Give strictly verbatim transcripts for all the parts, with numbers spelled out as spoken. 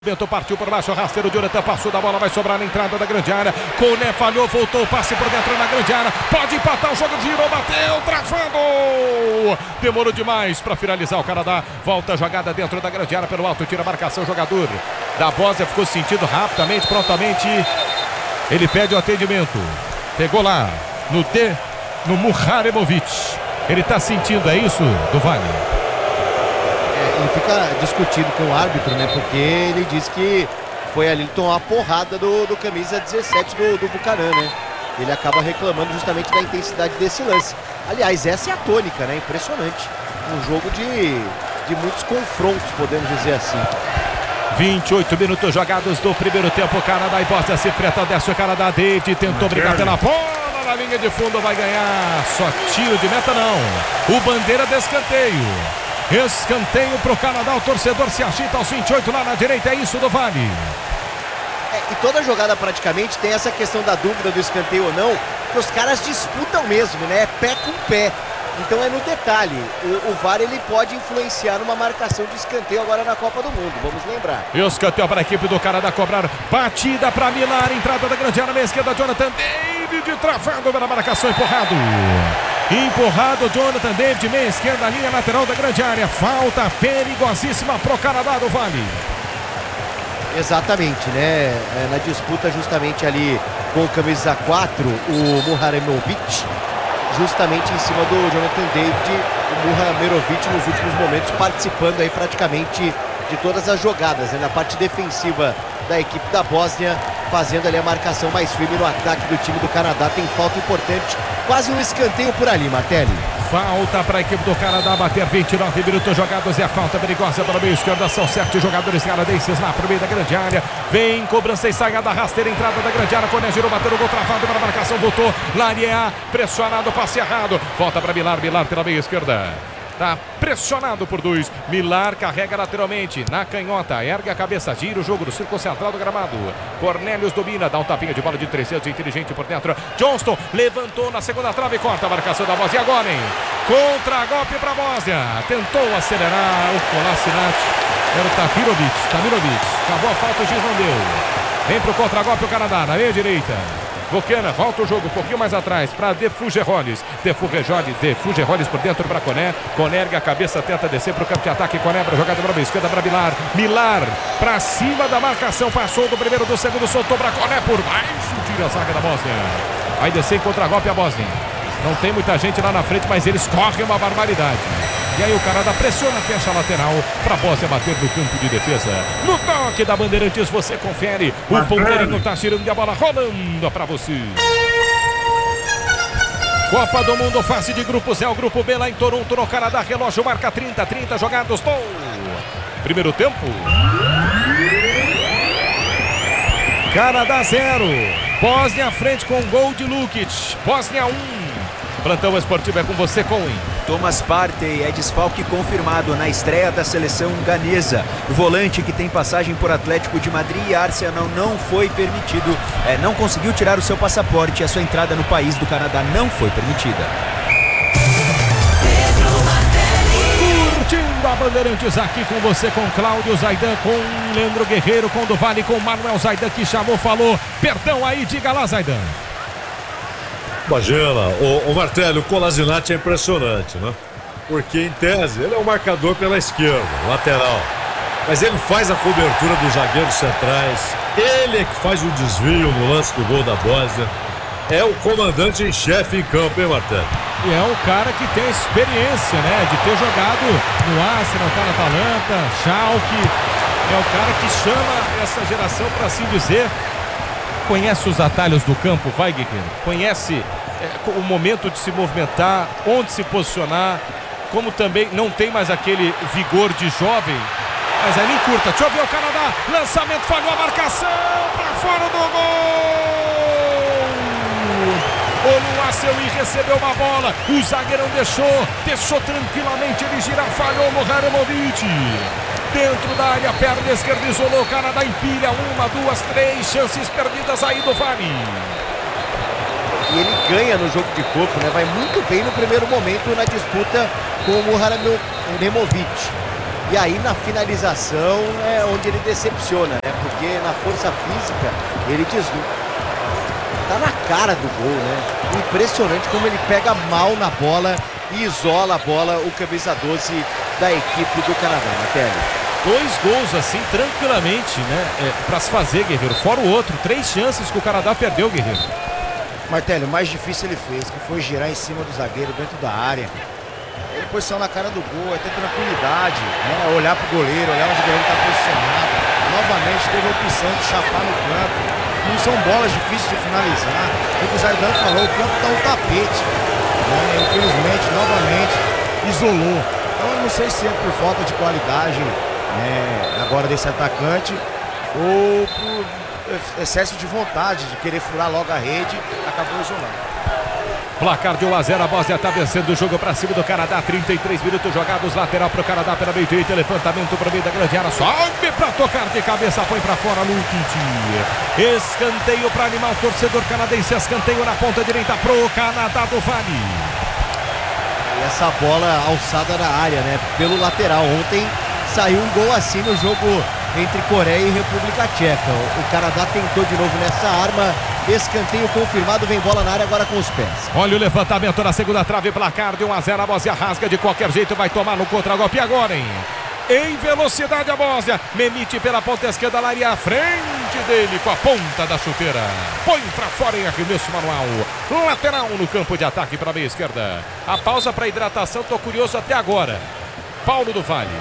Bento partiu por baixo, rasteiro, o Jonathan passou da bola, vai sobrar na entrada da grande área. Coné falhou, voltou, passe por dentro na grande área. Pode empatar, o jogo girou, bateu, travando. Demorou demais para finalizar o Canadá. Volta a jogada dentro da grande área pelo alto, tira a marcação, jogador da Bósnia ficou sentindo rapidamente, prontamente. Ele pede o atendimento. Pegou lá no D, no Muharemovic. Ele está sentindo, é isso, do Vale? Ele fica discutindo com o árbitro, né? Porque ele diz que foi ali tomar a porrada do, do camisa dezessete do, do Buchanan, né? Ele acaba reclamando justamente da intensidade desse lance. Aliás, essa é a tônica, né? Impressionante. Um jogo de, de muitos confrontos, podemos dizer assim. vinte e oito minutos jogados do primeiro tempo. Canadá e Bósnia se enfrentam. Desce o Canadá. David tentou brigar pela bola na linha de fundo. Vai ganhar. Só tiro de meta, não. O bandeira de escanteio. Escanteio para o Canadá, o torcedor se agita aos vinte e oito lá na direita, é isso do Vale. É, e toda jogada praticamente tem essa questão da dúvida do escanteio ou não, que os caras disputam mesmo, né? Pé com pé. Então é no detalhe. O, o V A R ele pode influenciar numa marcação de escanteio agora na Copa do Mundo, vamos lembrar. Escanteio para a equipe do Canadá cobrar. Batida para Millar, entrada da grande área na esquerda, Jonathan David travando pela marcação, empurrado. Empurrado, Jonathan David, meia esquerda, linha lateral da grande área. Falta perigosíssima pro Canadá do Vale. Exatamente, né? É, na disputa justamente ali com o camisa quatro, o Muharemovic, justamente em cima do Jonathan David, o Muharemovic nos últimos momentos participando aí praticamente de todas as jogadas, né? Na parte defensiva da equipe da Bósnia, fazendo ali a marcação mais firme no ataque do time do Canadá. Tem falta importante, quase um escanteio por ali, Martelli. Falta para a equipe do Canadá bater, vinte e nove minutos jogados e a falta perigosa para o meio esquerda. São sete jogadores canadenses lá para o meio da grande área. Vem cobrança e saída da rasteira, entrada da grande área. Coné girou, bateu o gol travado para a marcação, voltou. Lariá, pressionado, passe errado. Volta para Millar, Millar pela meia esquerda. Tá pressionado por dois. Millar carrega lateralmente na canhota, erga a cabeça, gira o jogo do círculo central do gramado. Cornelius domina, dá um tapinha de bola de três dedos, inteligente por dentro. Johnston levantou na segunda trave, corta a marcação da Bósnia. E agora, hein? Contra-golpe para a Bósnia. Tentou acelerar o Kolasinac. Era o Tahirovic. Tahirovic. Acabou a falta, o juiz não deu. Vem pro contra-golpe o Canadá, na meia direita. Buchanan, volta o jogo um pouquinho mais atrás para De Fuggerolles. De Fuggerolles, De Fuggerolles por dentro para Coné. Coné ergue a cabeça, tenta descer para o campo de ataque. Coné para a jogada para a esquerda para Millar. Millar para cima da marcação. Passou do primeiro, do segundo, soltou para Coné por baixo. Tira a zaga da Bósnia. Vai descer em contra-golpe a Bósnia. Não tem muita gente lá na frente, mas eles correm uma barbaridade. E aí o Canadá pressiona, fecha a lateral para a Bósnia bater no campo de defesa. No toque da Bandeirantes você confere. O Ponteirinho está tirando a bola, rolando para você. Copa do Mundo, fase de grupos, é o grupo B lá em Toronto, no Canadá. Relógio marca trinta, trinta jogados. Gol. Primeiro tempo. Canadá zero. Bósnia à frente com gol de Lukic. Bósnia um. Plantão esportivo é com você, Coen. Thomas Partey é desfalque confirmado na estreia da seleção ganesa. O volante, que tem passagem por Atlético de Madrid e Arsenal, não foi permitido, é, não conseguiu tirar o seu passaporte. A sua entrada no país do Canadá não foi permitida. Curtindo a Bandeirantes aqui com você, com Cláudio Zaidan, com Leandro Guerreiro, com do Vale, com Manuel Zaidan, que chamou, falou. Perdão aí, diga lá, Zaidan. Imagina, o, o Martelli, o Kolasinac é impressionante, né? Porque, em tese, ele é o marcador pela esquerda, lateral. Mas ele faz a cobertura dos zagueiros centrais, ele é que faz o desvio no lance do gol da Bósnia. É o comandante em chefe em campo, hein, Martelli? E é um cara que tem experiência, né? De ter jogado no Arsenal, tá na Atalanta, Schalke. É o cara que chama essa geração, para assim dizer. Conhece os atalhos do campo, vai, Guerreiro? Conhece é, o momento de se movimentar, onde se posicionar, como também não tem mais aquele vigor de jovem, mas ali curta. Deixa eu ver o Canadá, lançamento, falhou a marcação, para fora do gol! O Luaceui recebeu uma bola, o zagueirão deixou, deixou tranquilamente, ele gira, falhou o Muharemovic. Dentro da área, perna esquerda, isolou o Canadá, empilha uma, duas, três chances perdidas aí do Vale. E ele ganha no jogo de corpo, né? Vai muito bem no primeiro momento na disputa com o Muharemovic. E aí na finalização é onde ele decepciona, né? Porque na força física ele deslumbra. Tá na cara do gol, né? Impressionante como ele pega mal na bola e isola a bola, o camisa doze da equipe do Canadá, Martelli. Dois gols assim, tranquilamente, né? É, pra se fazer, Guerreiro. Fora o outro, três chances que o Canadá perdeu, Guerreiro. Martelli, o mais difícil ele fez, que foi girar em cima do zagueiro dentro da área. Ele posição na cara do gol, é ter tranquilidade, né? Olhar pro goleiro, olhar onde o goleiro tá posicionado. Novamente teve a opção de chapar no campo. Não são bolas difíceis de finalizar. Como o Zaidan falou, o campo tá um tapete. Né? Infelizmente, novamente, isolou. Então eu não sei se é por falta de qualidade, né, agora desse atacante, ou por excesso de vontade de querer furar logo a rede, acabou isolando. Placar de um a zero, a Bósnia está vencendo o jogo para cima do Canadá, trinta e três minutos jogados, lateral para o Canadá pela meio direita, levantamento para o meio da grande área, sobe para tocar de cabeça, põe para fora Lukic. Escanteio para animar o torcedor canadense, escanteio na ponta direita pro Canadá do Vale. E essa bola alçada na área, né? Pelo lateral. Ontem saiu um gol assim no jogo entre Coreia e República Tcheca. O Canadá tentou de novo nessa arma. Escanteio confirmado, vem bola na área agora com os pés. Olha o levantamento na segunda trave, placar de um a zero, a Bósnia rasga de qualquer jeito, vai tomar no contragolpe agora, hein? Em velocidade a Bósnia, Memite pela ponta esquerda, lá à frente dele com a ponta da chuteira. Põe pra fora em arremesso manual. Lateral no campo de ataque para a meia esquerda. A pausa para hidratação, tô curioso até agora. Paulo do Vale.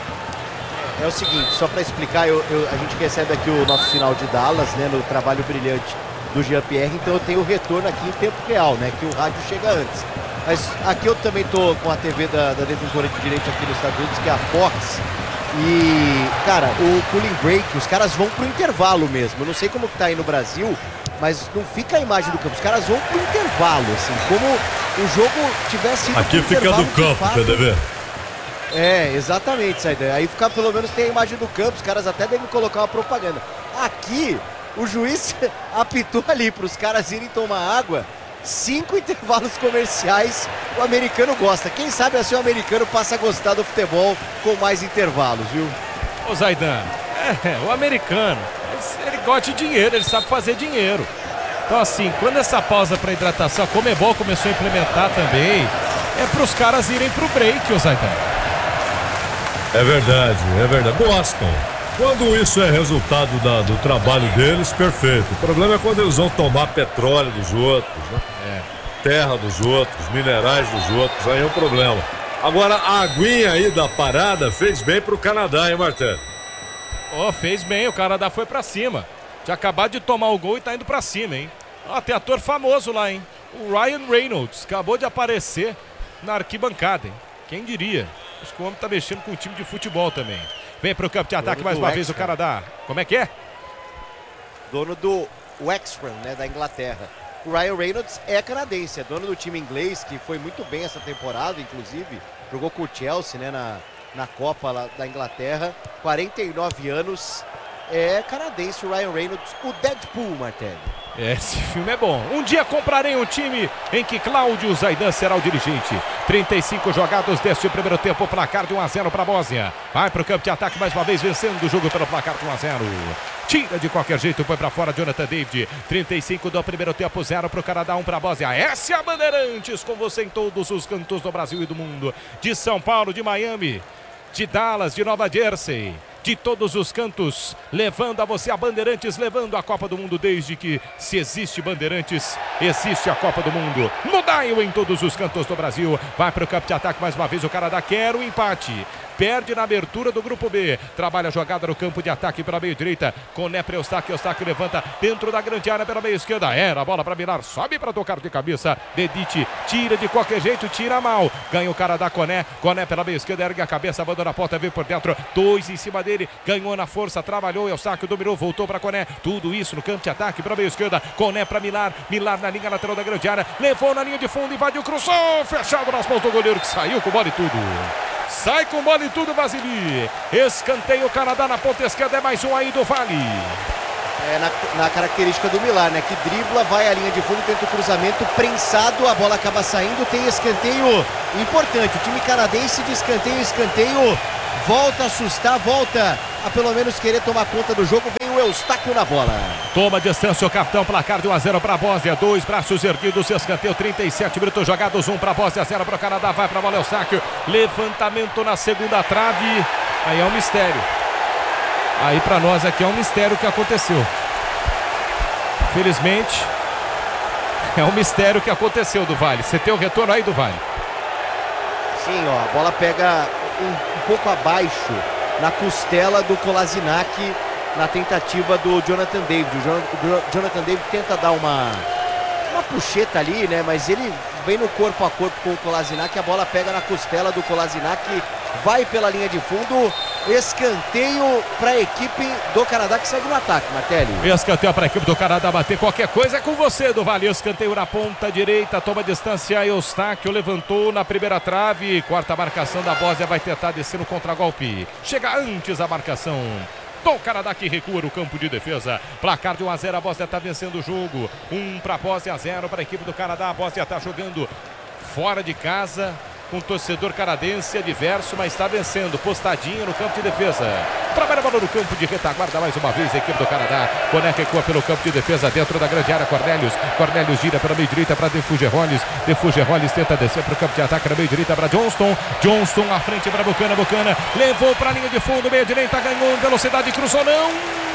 É o seguinte, só para explicar, eu, eu, a gente recebe aqui o nosso sinal de Dallas, né, no trabalho brilhante do Jean-Pierre, então eu tenho o retorno aqui em tempo real, né, que o rádio chega antes. Mas aqui eu também tô com a T V da, da detentora de direitos aqui nos Estados Unidos, que é a Fox. E, cara, o cooling break, os caras vão pro intervalo mesmo. Eu não sei como que tá aí no Brasil, mas não fica a imagem do campo. Os caras vão pro intervalo, assim, como o jogo tivesse ido aqui fica do campo, P D V. É, exatamente, Zaidan. Aí fica, pelo menos tem a imagem do campo, os caras até devem colocar uma propaganda. Aqui, o juiz apitou ali para os caras irem tomar água. Cinco intervalos comerciais, o americano gosta. Quem sabe assim o americano passa a gostar do futebol com mais intervalos, viu? Ô Zaidan, é, o americano, ele, ele gosta de dinheiro, ele sabe fazer dinheiro. Então assim, quando essa pausa para hidratação, a Comebol começou a implementar também, é para os caras irem pro break, ô Zaidan. É verdade, é verdade. Gostam. Quando isso é resultado da, do trabalho deles, perfeito. O problema é quando eles vão tomar petróleo dos outros, né? É. Terra dos outros, minerais dos outros, aí é um problema. Agora, a aguinha aí da parada fez bem pro Canadá, hein, Martelli? Ó, oh, fez bem, o Canadá foi pra cima. Tinha acabado de tomar o gol e tá indo pra cima, hein? Ó, tem ator famoso lá, hein? O Ryan Reynolds acabou de aparecer na arquibancada, hein? Quem diria? Acho que o homem tá mexendo com o time de futebol também. Vem pro campo de ataque mais uma vez o Canadá. Como é que é? Dono do Wexham, né, da Inglaterra. O Ryan Reynolds é canadense, é dono do time inglês, que foi muito bem essa temporada, inclusive. Jogou com o Chelsea, né, na, na Copa lá da Inglaterra. quarenta e nove anos. É canadense o Ryan Reynolds, o Deadpool, Martelli. Esse filme é bom. Um dia comprarei um time em que Cláudio Zaidan será o dirigente. trinta e cinco jogados deste primeiro tempo, placar de um a zero para a Bósnia. Vai para o campo de ataque mais uma vez, vencendo o jogo pelo placar de um a zero. Tira de qualquer jeito, põe para fora Jonathan David. trinta e cinco do primeiro tempo, zero para o Canadá, um para a Bósnia. Essa é a Bandeirantes, com você em todos os cantos do Brasil e do mundo. De São Paulo, de Miami, de Dallas, de Nova Jersey. De todos os cantos, levando a você a Bandeirantes, levando a Copa do Mundo, desde que se existe Bandeirantes, existe a Copa do Mundo. No Dial em todos os cantos do Brasil, vai para o campo de ataque mais uma vez, o Canadá quer o empate. Perde na abertura do grupo B, trabalha a jogada no campo de ataque pela meio direita, Koné para Eustáquio, Eustáquio levanta dentro da grande área pela meio esquerda, era a bola para Milar, sobe para tocar de cabeça, Dedite tira de qualquer jeito, tira mal, ganha o Canadá, Koné, Koné pela meio esquerda, ergue a cabeça, abandona a porta, veio por dentro, dois em cima dele, ganhou na força, trabalhou, Eustáquio dominou, voltou para Koné, tudo isso no campo de ataque para meio esquerda, Koné para Milar, Milar na linha lateral da grande área, levou na linha de fundo, invadiu, cruzou, fechado nas mãos do goleiro que saiu com bola e tudo. Sai com bola e tudo, Vasily. Escanteio o Canadá na ponta esquerda, é mais um aí do Vale. É na, na característica do Milar, né? Que dribla, vai à linha de fundo, tenta o cruzamento, prensado, a bola acaba saindo, tem escanteio importante. O time canadense de escanteio, escanteio volta a assustar, volta a pelo menos querer tomar conta do jogo. Vem o Eustáquio na bola. Toma distância o capitão, placar de um a zero para a Bósnia, dois braços erguidos, escanteio, trinta e sete minutos jogados, um para a Bósnia, zero para o Canadá, vai para a bola Eustáquio, levantamento na segunda trave, aí é um mistério, aí para nós aqui é um mistério o que aconteceu, felizmente é um mistério o que aconteceu do Vale. Você tem o retorno aí do Vale? Sim, ó, a bola pega um, um pouco abaixo na costela do Kolasinac, na tentativa do Jonathan David. O, Jon, o Jonathan David tenta dar uma, uma puxeta ali, né? Mas ele vem no corpo a corpo com o Kolasinac, a bola pega na costela do Kolasinac, vai pela linha de fundo, escanteio para a equipe do Canadá que segue no ataque, Martelli. Escanteio para a equipe do Canadá bater qualquer coisa é com você, do Vale. Escanteio na ponta direita, toma distância, Eustáquio levantou na primeira trave, quarta marcação da Bósnia, vai tentar descer no contragolpe. Chega antes a marcação do Canadá que recua no campo de defesa. Placar de um a zero, a Bósnia está vencendo o jogo. um para a Bósnia, zero para a equipe do Canadá. A Bósnia está jogando fora de casa, com torcedor canadense adverso, mas está vencendo, postadinho no campo de defesa. Trabalha a bola no campo de retaguarda mais uma vez a equipe do Canadá. Coné recua pelo campo de defesa dentro da grande área. Cornelius, Cornelius gira pela meio direita para Defugerolles. Defugerolles tenta descer para o campo de ataque na meio direita para Johnston. Johnston à frente para Bucana, Bucana levou para a linha de fundo, meia direita, ganhou velocidade, cruzou, não!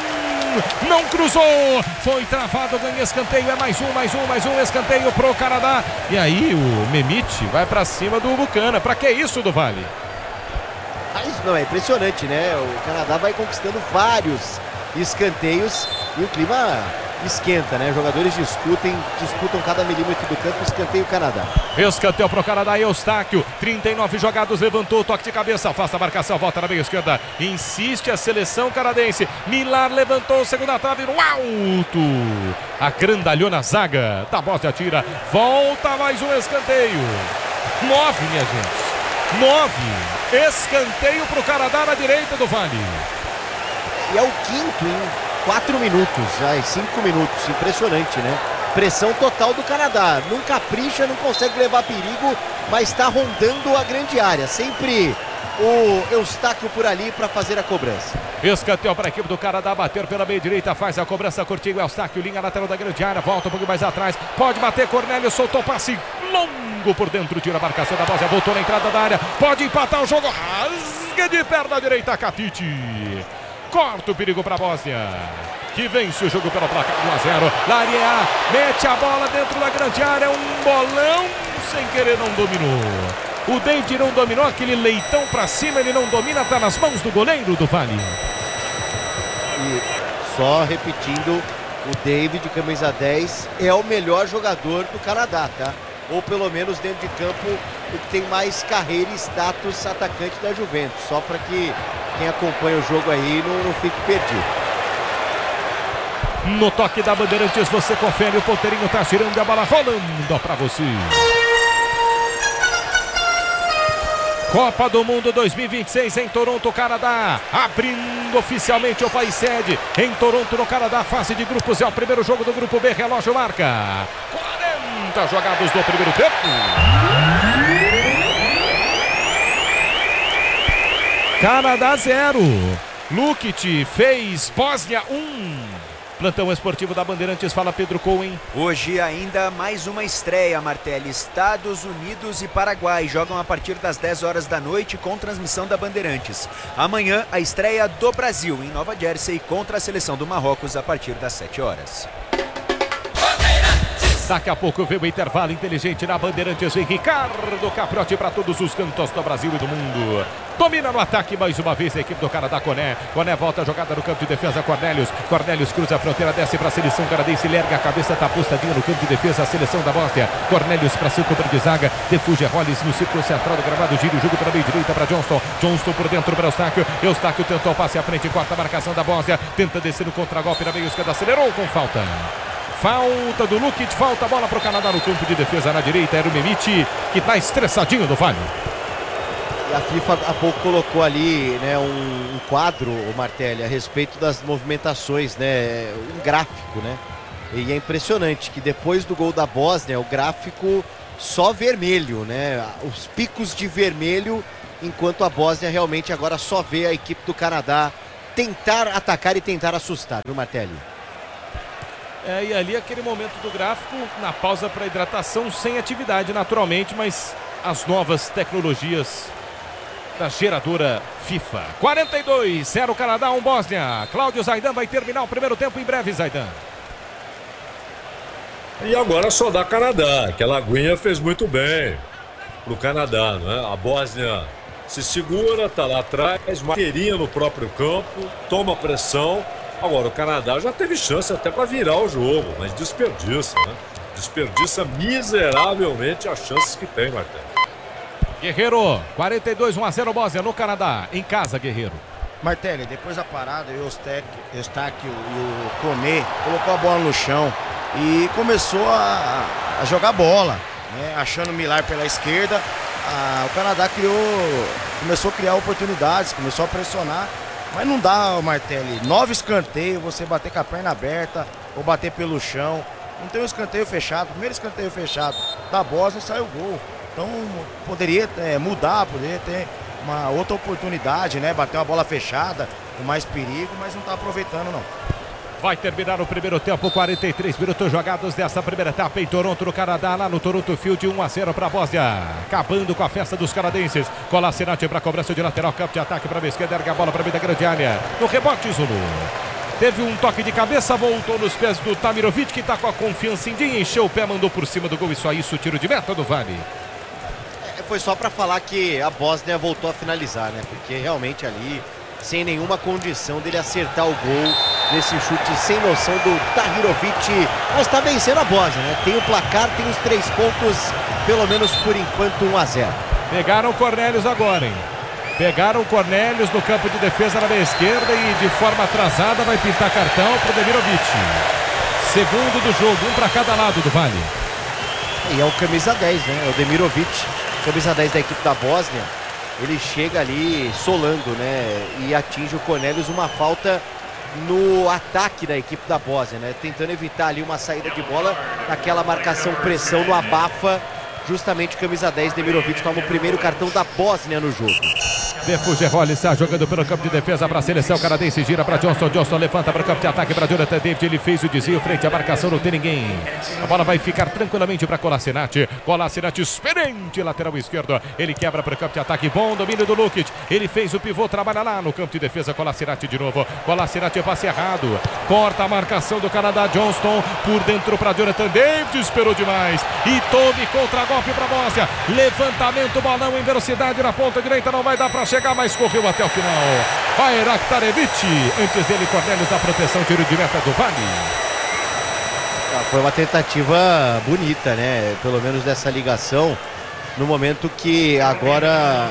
Não cruzou, foi travado, ganha escanteio, é mais um, mais um, mais um escanteio pro Canadá. E aí o Memite vai pra cima do Bucana. Pra que isso, do Vale? Ah, isso não, é impressionante, né? O Canadá vai conquistando vários escanteios e o clima esquenta, né? Jogadores discutem, disputam cada milímetro do campo, escanteio Canadá. Escanteio pro Canadá, Eustáquio, trinta e nove jogados, levantou, toque de cabeça, afasta a marcação, volta na meia esquerda, insiste a seleção canadense. Milar levantou, segunda trave no alto, a grandalhona zaga da Bósnia tira, volta mais um escanteio. Nove, minha gente, nove, escanteio pro Canadá na direita do Vale. E é o quinto em quatro minutos, ai, cinco minutos, impressionante, né? Pressão total do Canadá, não capricha, não consegue levar perigo, mas está rondando a grande área, sempre o Eustáquio por ali para fazer a cobrança. Escanteio para a equipe do Canadá, bater pela meia direita, faz a cobrança, curtinho, Eustáquio, linha lateral da grande área, volta um pouco mais atrás, pode bater, Cornélio soltou passe longo por dentro, tira a marcação da Bósnia, voltou na entrada da área, pode empatar o jogo, rasga de perna direita, Katiti. Corta o perigo para a Bósnia, que vence o jogo pela placa um a zero. Lariá mete a bola dentro da grande área, um bolão, sem querer não dominou. O David não dominou, aquele leitão para cima, ele não domina, está nas mãos do goleiro do Vale. E só repetindo, o David, camisa dez, é o melhor jogador do Canadá, tá? Ou pelo menos dentro de campo, o que tem mais carreira e status atacante da Juventus. Só para que quem acompanha o jogo aí não, não fique perdido. No toque da Bandeirantes você confere, o ponteirinho tá girando e a bola rolando para você. Copa do Mundo dois mil e vinte e seis em Toronto, Canadá, abrindo oficialmente o país sede em Toronto, no Canadá, fase de grupos, é o primeiro jogo do grupo B, relógio marca quarenta jogados do primeiro tempo. Canadá zero, Lukic fez, Bósnia um. Plantão esportivo da Bandeirantes, fala Pedro Cohen. Hoje ainda mais uma estreia, Martelli. Estados Unidos e Paraguai jogam a partir das dez horas da noite com transmissão da Bandeirantes. Amanhã a estreia do Brasil em Nova Jersey contra a seleção do Marrocos a partir das sete horas. Daqui a pouco vem o intervalo inteligente na Bandeirantes, vem Ricardo Capriotti para todos os cantos do Brasil e do mundo. Domina no ataque mais uma vez a equipe do Canadá, Coné. Coné volta a jogada no campo de defesa, Cornelius. Cornelius cruza a fronteira, desce para a seleção canadense, larga a cabeça, tá postadinha no campo de defesa, a seleção da Bósnia. Cornelius para seu companheiro de zaga, Defugerolles no círculo central do gramado, gira o jogo para a meia direita para Johnston. Johnston por dentro para Eustáquio. Eustáquio tentou o passe à frente, quarta marcação da Bósnia, tenta descer no contragolpe na meia esquerda, acelerou com falta. Falta do Lukic, falta a bola para o Canadá no campo de defesa na direita, era o Memite, que está estressadinho do Vale. E a FIFA há pouco colocou ali, né, um, um quadro, o Martelli, a respeito das movimentações, né, um gráfico, né? E é impressionante que depois do gol da Bósnia, o gráfico só vermelho, né? Os picos de vermelho enquanto a Bósnia realmente agora só vê a equipe do Canadá tentar atacar e tentar assustar, viu, Martelli? É, e ali aquele momento do gráfico, na pausa para hidratação, sem atividade naturalmente, mas as novas tecnologias da geradora FIFA. quarenta e dois, zero Canadá, um Bósnia. Cláudio Zaidan vai terminar o primeiro tempo em breve, Zaidan. E agora só dá Canadá. Aquela aguinha fez muito bem pro Canadá, né? A Bósnia se segura, tá lá atrás, marqueirinha no próprio campo, toma pressão. Agora o Canadá já teve chance até para virar o jogo, mas desperdiça, né? Desperdiça miseravelmente as chances que tem, Martelli. Guerreiro, quarenta e dois, um a zero Bósnia no Canadá, em casa, Guerreiro. Martelli, depois da parada, o Eustáquio e o Kone colocou a bola no chão e começou a, a jogar bola, né? Achando o Millar pela esquerda. Ah, o Canadá criou, começou a criar oportunidades, começou a pressionar, mas não dá, Martelli. Nove escanteios, você bater com a perna aberta ou bater pelo chão. Não tem um escanteio fechado, primeiro escanteio fechado da Bósnia e saiu o gol. Então poderia é, mudar, poderia ter uma outra oportunidade, né? Bater uma bola fechada, com mais perigo, mas não está aproveitando não. Vai terminar o primeiro tempo, quarenta e três minutos jogados dessa primeira etapa em Toronto, no Canadá, lá no Toronto Field, um a zero para a Bósnia. Acabando com a festa dos canadenses. Kolasinac para cobrança de lateral, campo de ataque para a esquerda, erga a bola para a meio da grande área. No rebote, Zulu. Teve um toque de cabeça, voltou nos pés do Tamirovic, que está com a confiança em dia, encheu o pé, mandou por cima do gol e só isso, tiro de meta do Vale. Foi só para falar que a Bósnia voltou a finalizar, né? Porque realmente ali, sem nenhuma condição dele acertar o gol nesse chute sem noção do Tahirovic, mas está vencendo a Bósnia, né? Tem o placar, tem os três pontos, pelo menos por enquanto um a zero. Pegaram o Cornelius agora, hein? Pegaram o Cornelius no campo de defesa na meia esquerda e de forma atrasada vai pintar cartão para o Demirovic. Segundo do jogo, um para cada lado do Vale. E é o camisa dez, né? É o Demirovic, camisa dez da equipe da Bósnia. Ele chega ali solando, né? E atinge o Cornelius, uma falta no ataque da equipe da Bósnia, né? Tentando evitar ali uma saída de bola naquela marcação pressão no abafa. Justamente camisa dez, Demirovic toma o primeiro cartão da Bósnia no jogo. Befugeroli está jogando pelo campo de defesa para a seleção canadense, gira para Johnston, Johnston levanta para o campo de ataque para Jonathan David, ele fez o desvio frente à marcação, não tem ninguém. A bola vai ficar tranquilamente para Kolasinac, Kolasinac experiente, lateral esquerdo, ele quebra para o campo de ataque, bom domínio do Lukic, ele fez o pivô, trabalha lá no campo de defesa, Kolasinac de novo, Kolasinac passe errado, corta a marcação do Canadá, Johnston por dentro para Jonathan David, esperou demais e tome contra-golpe para a Bósnia, levantamento, balão em velocidade na ponta direita, não vai dar para chegar, mas correu até o final. Vai Raktarevic, antes dele Cornelius da proteção, tiro de meta do Vale. Foi uma tentativa bonita, né? Pelo menos dessa ligação, no momento que agora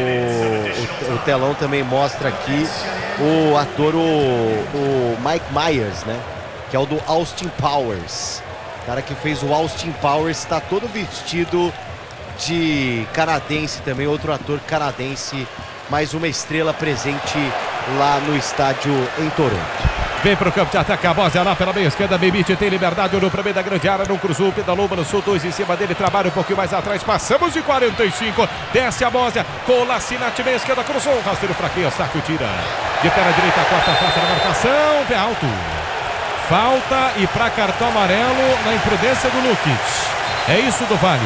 o, o, o telão também mostra aqui o ator, o, o Mike Myers, né? Que é o do Austin Powers. O cara que fez o Austin Powers está todo vestido de canadense também, outro ator canadense, mais uma estrela presente lá no estádio em Toronto. Vem para o campo de ataque, a Bósnia lá pela meia esquerda, Bibic tem liberdade, olhou para o meio da grande área, não cruzou, pedalou, balançou, dois em cima dele, trabalha um pouquinho mais atrás, passamos de quarenta e cinco, desce a Bósnia, Kolasinac meia esquerda, cruzou, rasteiro fraquinho, Eustáquio tira, de pé na direita, a quarta face na marcação, pé alto, falta e para cartão amarelo na imprudência do Lukic, é isso do Vale.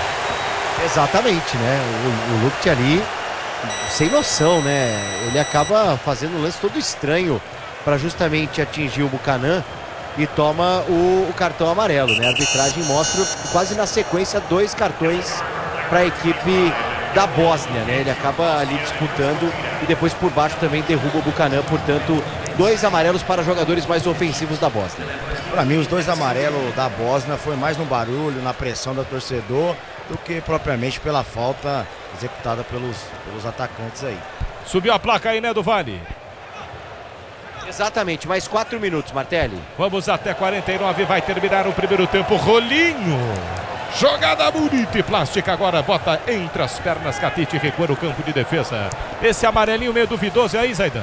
Exatamente, né? O, o Lukic ali, sem noção, né? Ele acaba fazendo um lance todo estranho para justamente atingir o Buchanan e toma o, o cartão amarelo, né? A arbitragem mostra quase na sequência dois cartões para a equipe da Bósnia, né? Ele acaba ali disputando e depois por baixo também derruba o Buchanan, portanto, dois amarelos para jogadores mais ofensivos da Bósnia. Para mim, os dois amarelos da Bósnia foi mais no barulho, na pressão do torcedor, do que propriamente pela falta executada pelos, pelos atacantes aí. Subiu a placa aí, né, do Vale? Exatamente, mais quatro minutos, Martelli. Vamos até quarenta e nove, vai terminar o primeiro tempo, Rolinho. Jogada bonita e plástica agora, bota entre as pernas, Catite recua no campo de defesa. Esse amarelinho meio duvidoso aí, Zaidan.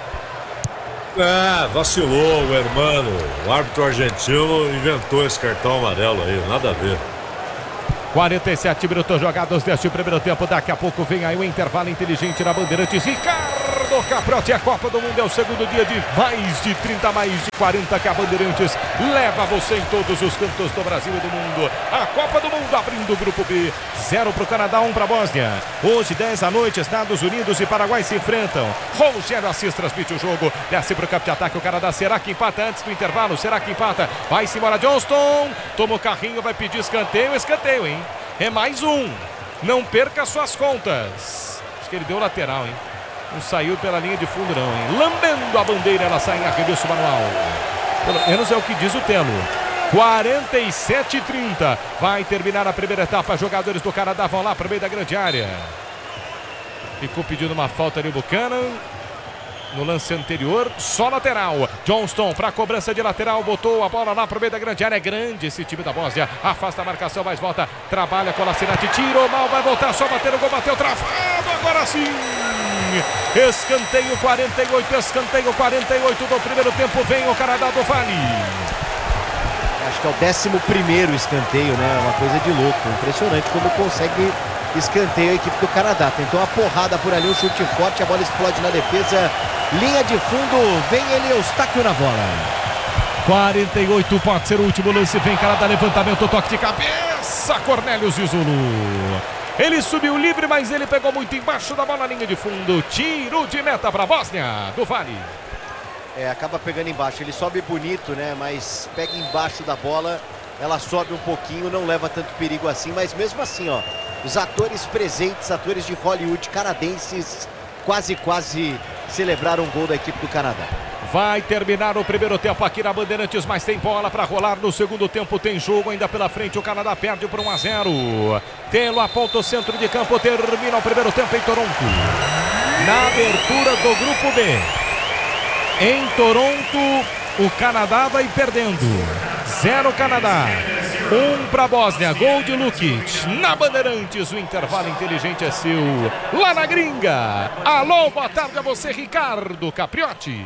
É, vacilou o hermano, o árbitro argentino inventou esse cartão amarelo aí, nada a ver. quarenta e sete minutos jogados deste primeiro tempo. Daqui a pouco vem aí o intervalo inteligente na Bandeirantes. Ricardo Capriotti, a Copa do Mundo é o segundo dia de mais de trinta, mais de quarenta que a Bandeirantes leva você em todos os cantos do Brasil e do mundo. A Copa do Mundo abrindo o grupo B. Zero para o Canadá, um para a Bósnia. Hoje, dez da noite, Estados Unidos e Paraguai se enfrentam. Rogério Assis transmite o jogo. Desce para o campo de ataque o Canadá. Será que empata antes do intervalo? Será que empata? Vai-se embora Johnston. Toma o carrinho, vai pedir escanteio. Escanteio, hein? É mais um. Não perca suas contas. Acho que ele deu lateral, hein? Não saiu pela linha de fundo, não, hein? Lambendo a bandeira, ela sai em arremesso manual. Pelo menos é o que diz o Telo. quarenta e sete a trinta. Vai terminar a primeira etapa. Jogadores do Canadá vão lá para o meio da grande área. Ficou pedindo uma falta ali o Buchanan. No lance anterior, só lateral. Johnston para a cobrança de lateral. Botou a bola lá para o meio da grande área. É grande esse time da Bósnia. Afasta a marcação, mas volta. Trabalha com a Lacinati. Tirou mal, vai voltar. Só bater o gol. Bateu travado. Agora sim. Escanteio quarenta e oito. Escanteio quarenta e oito do primeiro tempo. Vem o Canadá do Vale. Acho que é o décimo primeiro escanteio, né? Uma coisa de louco. Impressionante como consegue escanteio a equipe do Canadá. Tentou uma porrada por ali, um chute forte. A bola explode na defesa. Linha de fundo, vem ele, Eustáquio na bola. quarenta e oito, pode ser o último lance. Vem Canadá, levantamento, toque de cabeça. Cornélio Zizulu. Ele subiu livre, mas ele pegou muito embaixo da bola, linha de fundo. Tiro de meta para a Bósnia do Vale. É, acaba pegando embaixo. Ele sobe bonito, né? Mas pega embaixo da bola. Ela sobe um pouquinho, não leva tanto perigo assim. Mas mesmo assim, ó, os atores presentes, atores de Hollywood canadenses, quase, quase celebraram um gol da equipe do Canadá. Vai terminar o primeiro tempo aqui na Bandeirantes, mas tem bola para rolar no segundo tempo. Tem jogo ainda pela frente. O Canadá perde por um a zero. Telo aponta o centro de campo. Termina o primeiro tempo em Toronto. Na abertura do grupo B. Em Toronto, o Canadá vai perdendo. Zero Canadá. Um para a Bósnia. Gol de Lukic. Na Bandeirantes, o intervalo inteligente é seu. Lá na gringa. Alô, boa tarde a você, Ricardo Capriotti.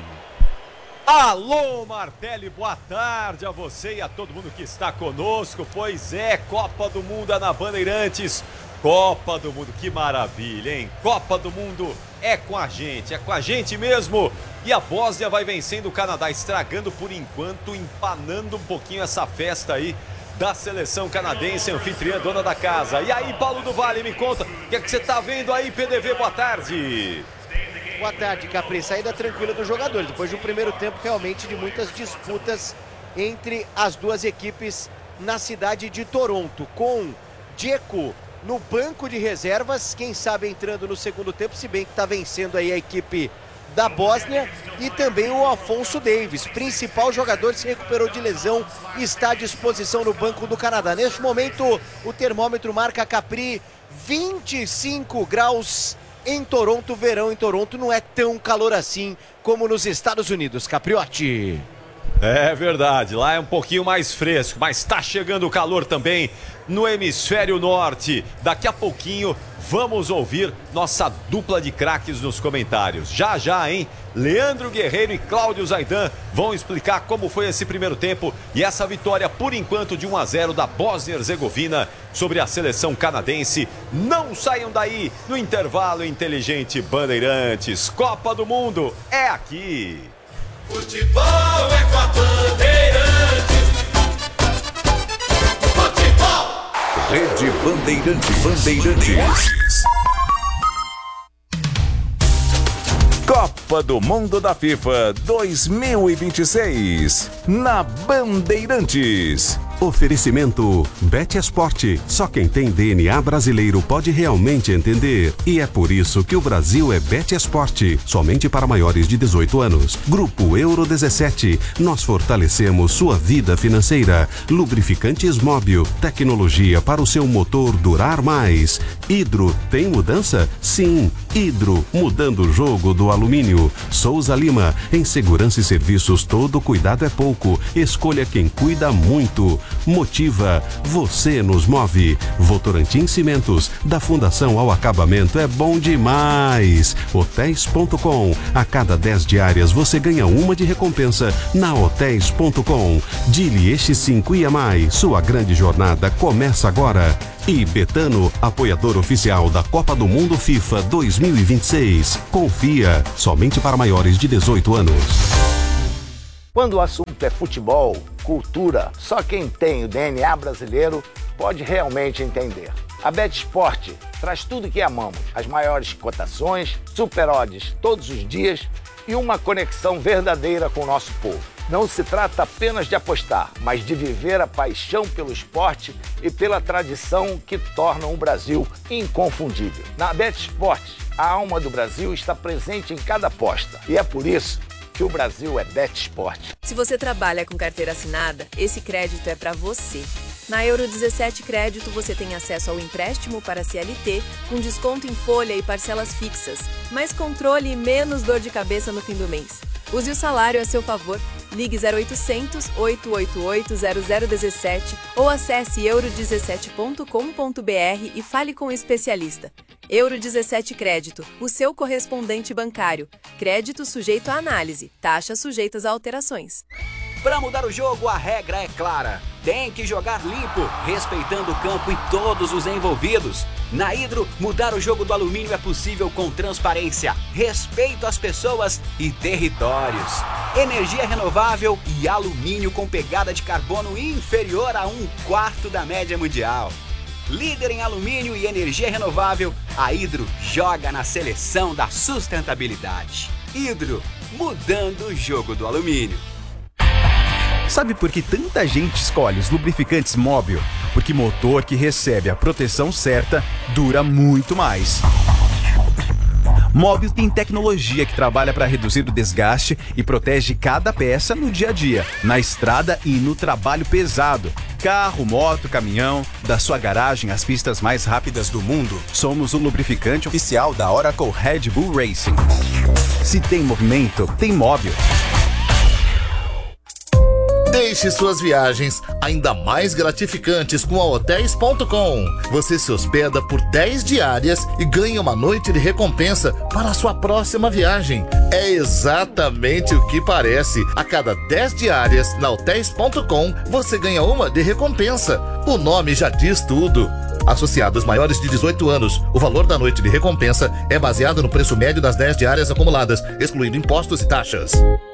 Alô, Martelli, boa tarde a você e a todo mundo que está conosco. Pois é, Copa do Mundo na Bandeirantes. Copa do Mundo, que maravilha, hein? Copa do Mundo é com a gente, é com a gente mesmo. E a Bósnia vai vencendo o Canadá, estragando por enquanto, empanando um pouquinho essa festa aí da seleção canadense, anfitriã, dona da casa. E aí, Paulo do Vale, me conta, o que é que você tá vendo aí, P D V? Boa tarde. Boa tarde, Capri. Saída tranquila dos jogadores. Depois de um primeiro tempo realmente de muitas disputas entre as duas equipes na cidade de Toronto. Com Dzeko no banco de reservas, quem sabe entrando no segundo tempo, se bem que está vencendo aí a equipe da Bósnia. E também o Alfonso Davies, principal jogador, se recuperou de lesão e está à disposição no banco do Canadá. Neste momento, o termômetro marca, Capri, vinte e cinco graus em Toronto. Verão em Toronto não é tão calor assim como nos Estados Unidos, Capriotti. É verdade, lá é um pouquinho mais fresco, mas está chegando o calor também no hemisfério norte. Daqui a pouquinho vamos ouvir nossa dupla de craques nos comentários. Já já, hein? Leandro Guerreiro e Cláudio Zaidan vão explicar como foi esse primeiro tempo e essa vitória por enquanto de um a zero da Bósnia-Herzegovina sobre a seleção canadense. Não saiam daí, no intervalo inteligente Bandeirantes. Copa do Mundo é aqui. Futebol é com a Bandeirantes. Futebol. Rede Bandeirantes. Bandeirantes. Copa do Mundo da FIFA dois mil e vinte e seis na Bandeirantes. Oferecimento Bet Esporte. Só quem tem D N A brasileiro pode realmente entender. E é por isso que o Brasil é Bet Esporte. Somente para maiores de dezoito anos. Grupo Euro dezessete. Nós fortalecemos sua vida financeira. Lubrificantes Móbil. Tecnologia para o seu motor durar mais. Hidro tem mudança? Sim. Hidro, mudando o jogo do alumínio. Souza Lima. Em segurança e serviços, todo cuidado é pouco. Escolha quem cuida muito. Motiva, você nos move. Votorantim Cimentos, da fundação ao acabamento é bom demais. Hotéis ponto com, a cada dez diárias você ganha uma de recompensa na Hotéis ponto com. Dili Este cinco I A M A I, sua grande jornada começa agora. E Betano, apoiador oficial da Copa do Mundo FIFA dois mil e vinte e seis. Confia, somente para maiores de dezoito anos. Quando o assunto é futebol, cultura, só quem tem o D N A brasileiro pode realmente entender. A BetSport traz tudo que amamos, as maiores cotações, super odds todos os dias e uma conexão verdadeira com o nosso povo. Não se trata apenas de apostar, mas de viver a paixão pelo esporte e pela tradição que tornam o Brasil inconfundível. Na BetSport, a alma do Brasil está presente em cada aposta e é por isso que o Brasil é BetSport. Se você trabalha com carteira assinada, esse crédito é para você. Na Euro dezessete Crédito, você tem acesso ao empréstimo para C L T, com desconto em folha e parcelas fixas, mais controle e menos dor de cabeça no fim do mês. Use o salário a seu favor. Ligue zero oitocentos, oito oito oito, zero zero um sete ou acesse euro dezessete ponto com ponto br e fale com o especialista. Euro dezessete Crédito, o seu correspondente bancário. Crédito sujeito à análise, taxas sujeitas a alterações. Para mudar o jogo, a regra é clara. Tem que jogar limpo, respeitando o campo e todos os envolvidos. Na Hidro, mudar o jogo do alumínio é possível com transparência, respeito às pessoas e territórios. Energia renovável e alumínio com pegada de carbono inferior a um quarto da média mundial. Líder em alumínio e energia renovável, a Hidro joga na seleção da sustentabilidade. Hidro, mudando o jogo do alumínio. Sabe por que tanta gente escolhe os lubrificantes Móbil? Porque motor que recebe a proteção certa dura muito mais. Móbil tem tecnologia que trabalha para reduzir o desgaste e protege cada peça no dia a dia, na estrada e no trabalho pesado. Carro, moto, caminhão, da sua garagem às pistas mais rápidas do mundo. Somos o lubrificante oficial da Oracle Red Bull Racing. Se tem movimento, tem Móbil. Deixe suas viagens ainda mais gratificantes com a hotéis ponto com. Você se hospeda por dez diárias e ganha uma noite de recompensa para a sua próxima viagem. É exatamente o que parece. A cada dez diárias na hotéis ponto com, você ganha uma de recompensa. O nome já diz tudo. Associados maiores de dezoito anos, o valor da noite de recompensa é baseado no preço médio das dez diárias acumuladas, excluindo impostos e taxas.